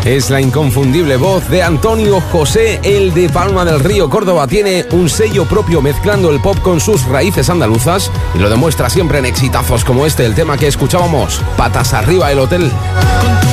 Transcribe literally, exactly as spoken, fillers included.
Es la inconfundible voz de Antonio José, el de Palma del Río, Córdoba. Tiene un sello propio mezclando el pop con sus raíces andaluzas y lo demuestra siempre en exitazos como este, el tema que escuchábamos, Patas Arriba el Hotel.